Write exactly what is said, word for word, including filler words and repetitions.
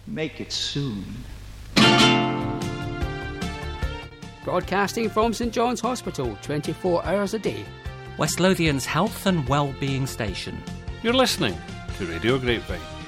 Make it soon. Broadcasting from St John's Hospital, twenty-four hours a day. West Lothian's health and well-being station. You're listening to Radio Grapevine.